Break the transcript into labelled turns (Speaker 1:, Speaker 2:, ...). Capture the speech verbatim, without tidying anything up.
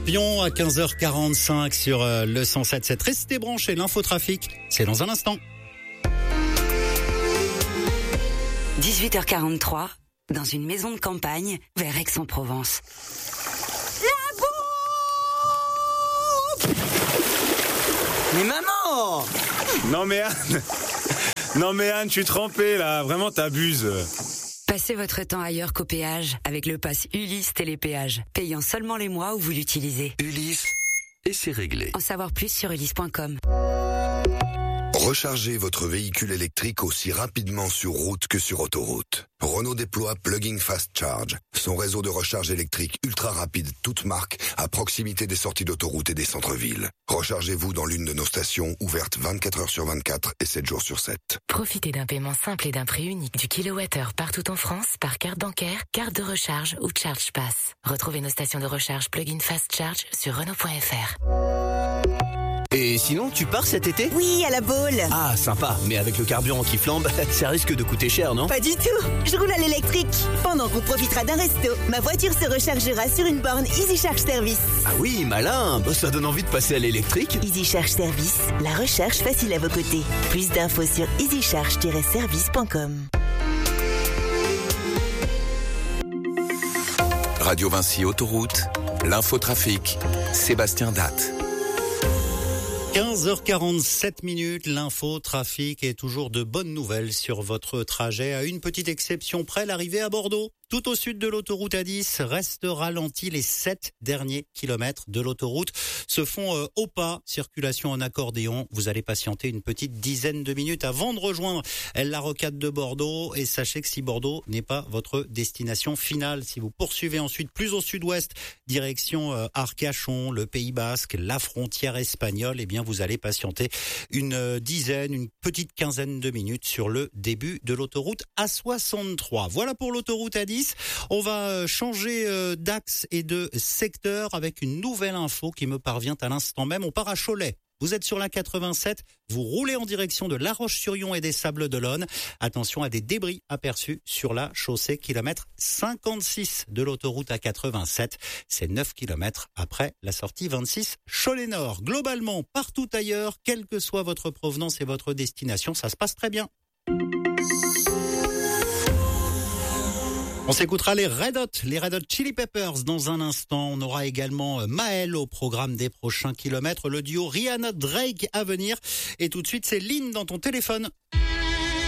Speaker 1: Scorpions à quinze heures quarante-cinq sur euh, le cent sept virgule sept. Restez branchés, l'infotrafic, c'est dans un instant.
Speaker 2: dix-huit heures quarante-trois, dans une maison de campagne, vers Aix-en-Provence.
Speaker 3: La bouffe! Mais maman!
Speaker 4: Non mais Anne, non mais Anne, je suis trempé là, vraiment t'abuses.
Speaker 2: Passez votre temps ailleurs qu'au péage avec le pass Ulysse Télépéage, payant seulement les mois où vous l'utilisez.
Speaker 5: Ulysse, et c'est réglé.
Speaker 2: En savoir plus sur ulysse point com.
Speaker 6: Rechargez votre véhicule électrique aussi rapidement sur route que sur autoroute. Renault déploie Plug-in Fast Charge, son réseau de recharge électrique ultra rapide, toute marque, à proximité des sorties d'autoroute et des centres-villes. Rechargez-vous dans l'une de nos stations, ouvertes vingt-quatre heures sur vingt-quatre et sept jours sur sept.
Speaker 7: Profitez d'un paiement simple et d'un prix unique du kilowattheure partout en France par carte bancaire, carte de recharge ou Charge Pass. Retrouvez nos stations de recharge Plug-in Fast Charge sur Renault point F R.
Speaker 8: Et sinon, tu pars cet été ?
Speaker 9: Oui, à la Baule.
Speaker 8: Ah, sympa. Mais avec le carburant qui flambe, ça risque de coûter cher, non ?
Speaker 9: Pas du tout. Je roule à l'électrique. Pendant qu'on profitera d'un resto, ma voiture se rechargera sur une borne Easy Charge Service.
Speaker 8: Ah oui, malin. Bah, ça donne envie de passer à l'électrique.
Speaker 9: Easy Charge Service, la recharge facile à vos côtés. Plus d'infos sur easy charge tiret service point com.
Speaker 5: Radio Vinci Autoroute, l'infotrafic, Sébastien Datte.
Speaker 1: quinze heures quarante-sept minutes, l'info trafic est toujours de bonnes nouvelles sur votre trajet. À une petite exception près, l'arrivée à Bordeaux. Tout au sud de l'autoroute A dix reste ralenti. Les sept derniers kilomètres de l'autoroute se font euh, au pas. Circulation en accordéon. Vous allez patienter une petite dizaine de minutes avant de rejoindre la rocade de Bordeaux. Et sachez que si Bordeaux n'est pas votre destination finale, si vous poursuivez ensuite plus au sud-ouest, direction euh, Arcachon, le Pays Basque, la frontière espagnole, eh bien vous allez patienter une euh, dizaine, une petite quinzaine de minutes sur le début de l'autoroute A soixante-trois. Voilà pour l'autoroute A dix. On va changer d'axe et de secteur avec une nouvelle info qui me parvient à l'instant même. On part à Cholet. Vous êtes sur la quatre-vingt-sept, vous roulez en direction de La Roche-sur-Yon et des Sables-d'Olonne. Attention à des débris aperçus sur la chaussée, kilomètre cinquante-six de l'autoroute A quatre-vingt-sept. C'est neuf kilomètres après la sortie vingt-six Cholet-Nord. Globalement, partout ailleurs, quelle que soit votre provenance et votre destination, ça se passe très bien. On s'écoutera les Red Hot, les Red Hot Chili Peppers dans un instant. On aura également Maël au programme des prochains kilomètres. Le duo Rihanna-Drake à venir. Et tout de suite, c'est Lynn dans ton téléphone.